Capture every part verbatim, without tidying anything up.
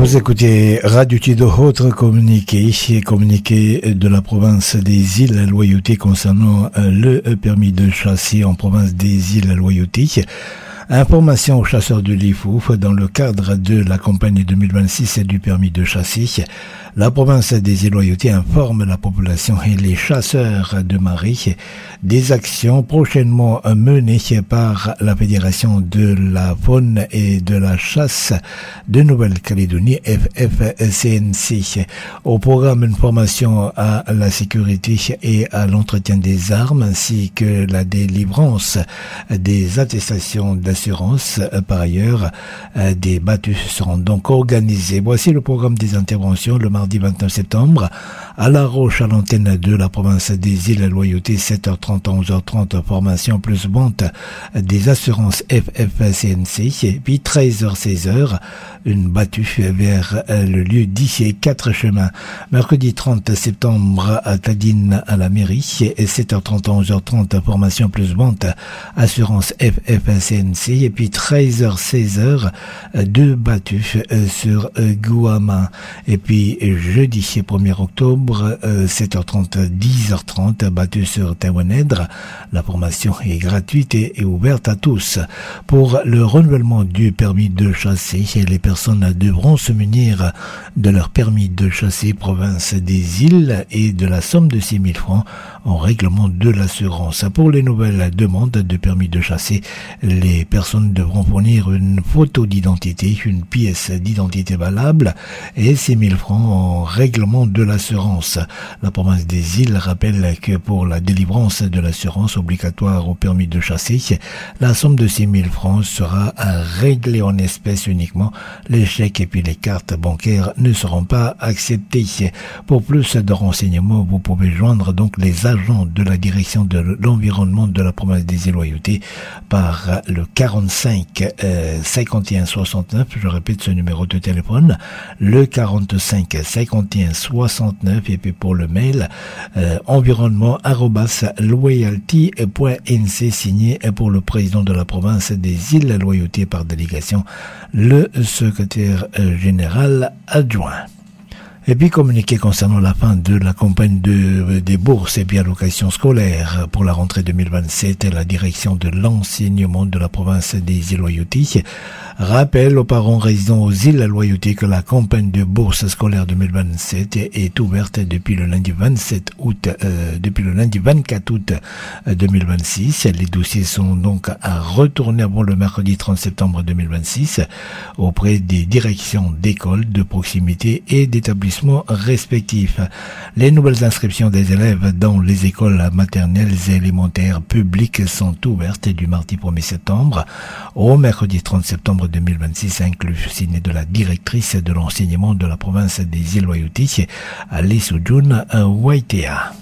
Vous écoutez Radio Tido, autre communiqué, communiqué de la province des îles Loyauté concernant le permis de chasser en province des îles Loyauté. Information aux chasseurs de l'I F O U dans le cadre de la campagne deux mille vingt-six du permis de chasser. La province des îles Loyauté informe la population et les chasseurs de marée des actions prochainement menées par la Fédération de la faune et de la chasse de Nouvelle-Calédonie, F F C N C. Au programme, une formation à la sécurité et à l'entretien des armes ainsi que la délivrance des attestations d'assurance. Par ailleurs, des battues seront donc organisées. Voici le programme des interventions le mardi vingt-neuf septembre à La Roche à l'antenne de la province des îles Loyauté, sept heures trente à onze heures trente, formation plus vente des assurances F F C N C, puis treize heures seize heures, une battue vers le lieu dit quatre chemins. Mercredi trente septembre à Tadine à la mairie, et sept heures trente à onze heures trente, formation plus vente assurance F F C N C, et puis treize heures seize heures, deux battues sur Guama. Et puis jeudi premier octobre, sept heures trente, dix heures trente, battue sur Tawanèdre. La formation est gratuite et ouverte à tous. Pour le renouvellement du permis de chasser, les personnes devront se munir de leur permis de chasser province des îles et de la somme de six mille francs en règlement de l'assurance. Pour les nouvelles demandes de permis de chasser, les personnes devront fournir une photo d'identité, une pièce d'identité valable et six mille francs en règlement de l'assurance. La province des îles rappelle que pour la délivrance de l'assurance obligatoire au permis de chasser, la somme de six mille francs sera réglée en espèces uniquement. Les chèques et puis les cartes bancaires ne seront pas acceptés. Pour plus de renseignements, vous pouvez joindre donc les agents de la direction de l'environnement de la province des îles Loyauté par le quarante-cinq cinquante et un soixante-neuf. Je répète ce numéro de téléphone, le quarante-cinq cinquante et un soixante-neuf, et puis pour le mail euh, environnement arobase loyalty point n c, signé pour le président de la province des îles Loyauté par délégation, le secrétaire général adjoint. Et puis communiqué concernant la fin de la campagne de, des bourses et puis allocations scolaires pour la rentrée deux mille vingt-sept, la direction de l'enseignement de la province des îles Loyauté rappelle aux parents résidant aux îles Loyauté que la campagne de bourse scolaire deux mille vingt-sept est ouverte depuis le lundi vingt-sept août, euh, depuis le lundi vingt-quatre août deux mille vingt-six. Les dossiers sont donc à retourner avant le mercredi trente septembre deux mille vingt-six auprès des directions d'écoles de proximité et d'établissements respectifs. Les nouvelles inscriptions des élèves dans les écoles maternelles et élémentaires publiques sont ouvertes du mardi premier septembre au mercredi trente septembre deux mille vingt-six, inclus, signé de la directrice de l'enseignement de la province des îles Loyauté, Alice Ujun Waitea.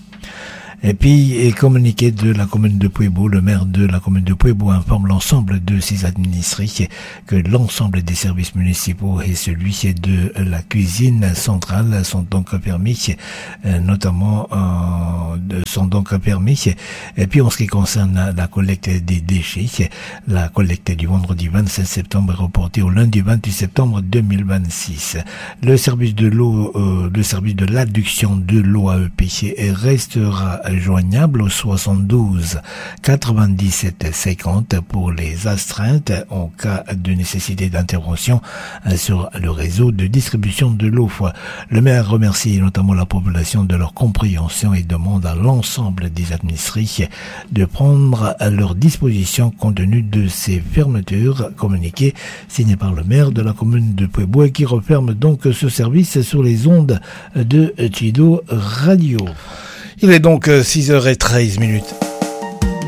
Et puis, et communiqué de la commune de Pueblo, le maire de la commune de Pueblo informe l'ensemble de ses administrés que l'ensemble des services municipaux et celui de la cuisine centrale sont donc permis, notamment euh, sont donc permis. Et puis, en ce qui concerne la collecte des déchets, la collecte du vendredi vingt-sept septembre est reportée au lundi vingt-huit septembre deux mille vingt-six. Le service de l'eau, euh, le service de l'adduction de l'eau A E P restera joignable au soixante-douze quatre-vingt-dix-sept cinquante pour les astreintes en cas de nécessité d'intervention sur le réseau de distribution de l'eau. Le maire remercie notamment la population de leur compréhension et demande à l'ensemble des administrés de prendre à leur disposition compte tenu de ces fermetures communiquées, signées par le maire de la commune de Pueblo, qui referme donc ce service sur les ondes de Tido Radio. Il est donc six heures treize minutes.